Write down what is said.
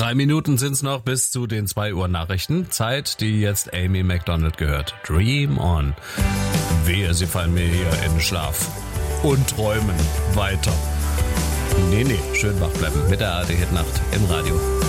3 Minuten sind's noch bis zu den 2 Uhr Nachrichten. Zeit, die jetzt Amy Macdonald gehört. Dream on. Wehe, sie fallen mir hier in den Schlaf. Und träumen weiter. Nee, schön wach bleiben mit der ARD Hit Nacht im Radio.